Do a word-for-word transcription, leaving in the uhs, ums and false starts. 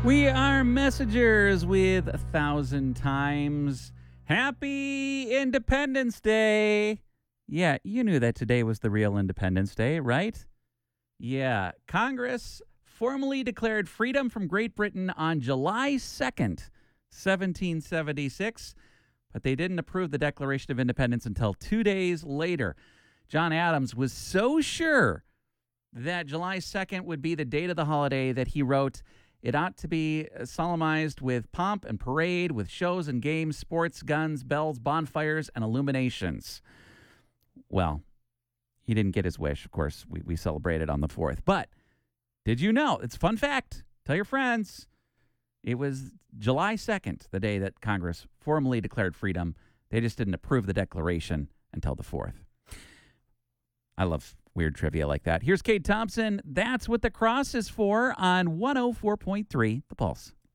We are messengers with a thousand times. Happy Independence Day. Yeah, you knew that today was the real Independence Day, right? Yeah, Congress formally declared freedom from Great Britain on July second, seventeen seventy-six, but they didn't approve the Declaration of Independence until two days later. John Adams was so sure that July second would be the date of the holiday that he wrote, "It ought to be solemnized with pomp and parade, with shows and games, sports, guns, bells, bonfires, and illuminations." Well, he didn't get his wish. Of course, we, we celebrated on the fourth. But did you know? It's a fun fact. Tell your friends. It was July second, the day that Congress formally declared freedom. They just didn't approve the declaration until the fourth. I love weird trivia like that. Here's Kate Thompson. That's what the cross is for on one oh four point three The Pulse.